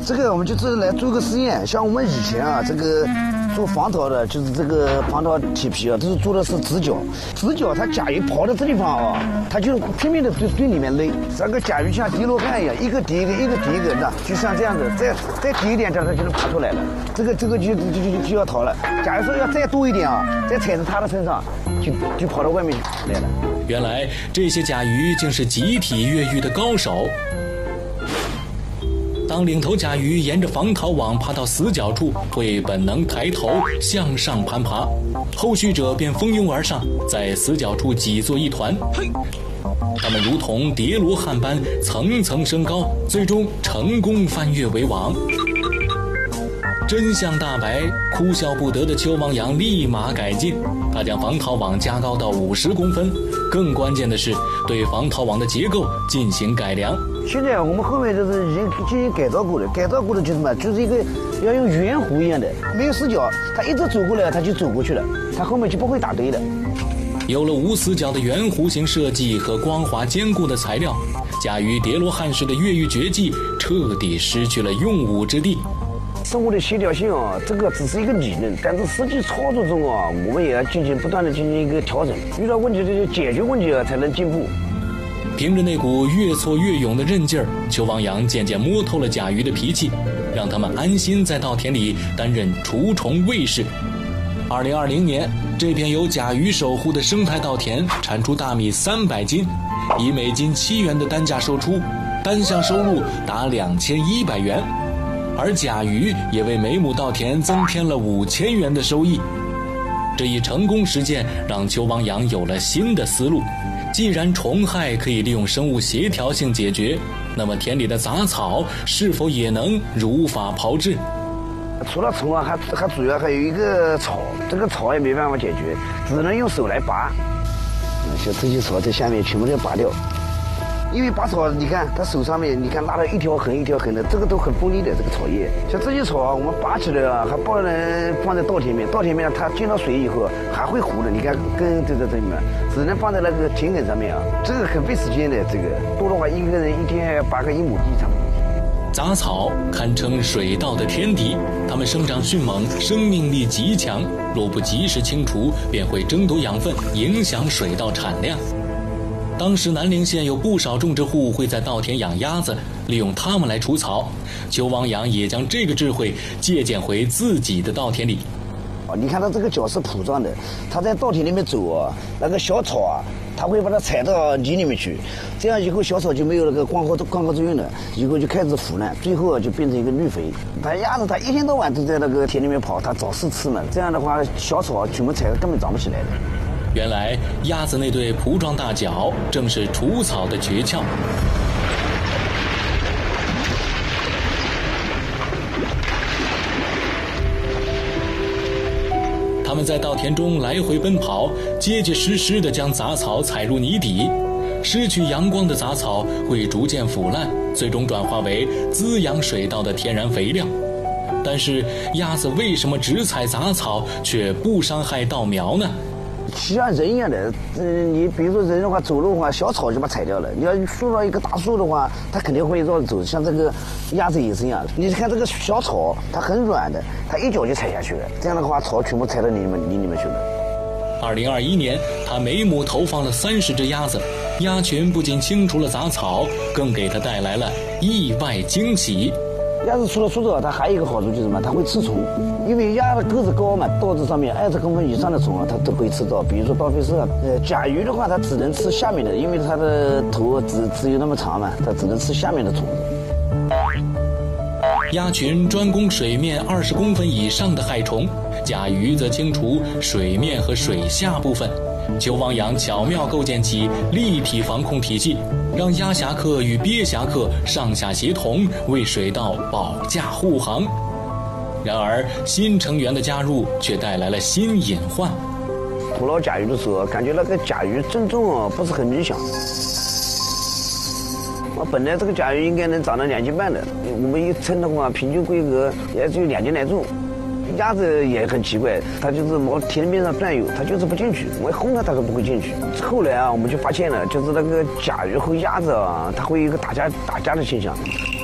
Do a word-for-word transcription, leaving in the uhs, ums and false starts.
这个我们就是来做个实验，像我们以前啊，这个做防逃的，就是这个防逃铁皮啊，都是做的是直角，直角它甲鱼跑到这地方啊，它就拼命的对对里面勒，这个甲鱼像叠罗汉一样，一个叠一个，一个叠一个，那就像这样子，再再叠一点，这样它就能爬出来了。这个这个就就就就要逃了。假如说要再多一点啊，再踩在它的身上，就就跑到外面去来了。 原来这些甲鱼竟是集体越狱的高手。当领头甲鱼沿着防逃网爬到死角处，会本能抬头向上攀爬，后续者便蜂拥而上，在死角处挤作一团。他们如同叠罗汉般层层升高，最终成功翻越围网。真相大白，哭笑不得的邱王阳立马改进，他将防逃网加高到五十公分，更关键的是对防逃网的结构进行改良。 现在我们后面就是已经进行改造过了，改造过的就是什么，就是一个要用圆弧一样的，没有死角，它一直走过来，它就走过去了，它后面就不会打堆的。 有了无死角的圆弧形设计和光滑坚固的材料，甲鱼叠罗汉式的越狱绝技彻底失去了用武之地。 生物的协调性啊，这个只是一个理论，但是实际操作中啊，我们也要进行不断的进行一个调整，遇到问题就解决问题啊，才能进步。 凭着那股越挫越勇的韧劲儿，邱王阳渐渐摸透了甲鱼的脾气，让他们安心在稻田里担任除虫卫士。二零二零年，这片由甲鱼守护的生态稻田产出大米三百斤，以每斤七元的单价售出，单项收入达两千一百元。而甲鱼也为每亩稻田增添了五千元的收益。这一成功实践让邱王阳有了新的思路，既然虫害可以利用生物协调性解决，那么田里的杂草是否也能如法炮制？ 除了虫啊，还还主要还有一个草，这个草也没办法解决，只能用手来拔。像这些草在下面全部都要拔掉。因为拔草，你看它手上面，你看拉了一条痕一条痕的，这个都很锋利的这个草叶。像这些草啊，我们拔起来啊，还不能放在稻田面，稻田面它进到水以后还会糊的。你看根就在这里面，只能放在那个田埂上面啊，这个很费时间的。这个多的话，一个人一天要拔个一亩地差不多。 杂草堪称水稻的天敌，它们生长迅猛，生命力极强，若不及时清除，便会争夺养分，影响水稻产量。当时南陵县有不少种植户会在稻田养鸭子，利用它们来除草。邱王阳也将这个智慧借鉴回自己的稻田里。 你看它这个脚是铺状的，它在稻田里面走啊，那个小草啊，它会把它踩到泥里面去，这样以后小草就没有那个光合光合作用了，以后就开始腐烂，最后就变成一个绿肥。它鸭子它一天到晚都在那个田里面跑，它找食吃嘛，这样的话小草全部踩的根本长不起来的。 原来鸭子那对蹼状大脚正是除草的诀窍。它们在稻田中来回奔跑，结结实实地将杂草踩入泥底。失去阳光的杂草会逐渐腐烂，最终转化为滋养水稻的天然肥料。但是鸭子为什么只采杂草却不伤害稻苗呢？ 像人一样的，嗯，你比如说人的话，走路的话，小草就把它踩掉了。你要树到一个大树的话，它肯定会绕着走。像这个鸭子也是一样，你看这个小草，它很软的，它一脚就踩下去了。这样的话，草全部踩到泥里面泥里面去了。 二零二一年，他每亩投放了三十只鸭子，鸭群不仅清除了杂草，更给他带来了意外惊喜。 鸭子除了除草，它还有一个好处就是什么？它会吃虫，因为鸭的个子高嘛，稻子上面二十公分以上的虫啊，它都可以吃到。比如说刀飞蛇，呃，甲鱼的话，它只能吃下面的，因为它的头只只有那么长嘛，它只能吃下面的虫子。 鸭群专攻水面二十公分以上的害虫，甲鱼则清除水面和水下部分。邱王阳巧妙构建起立体防控体系，让鸭侠客与鳖侠客上下协同，为水稻保驾护航。然而，新成员的加入却带来了新隐患。 捕捞甲鱼的时候，感觉那个甲鱼增重啊不是很理想。我本来这个甲鱼应该能长到两斤半的，我们一称的话，平均规格也只有两斤来重。鸭子也很奇怪，它就是往田边上转悠，它就是不进去。我轰它，它都不会进去。后来啊，我们就发现了，就是那个甲鱼和鸭子啊，它会有一个打架打架的现象。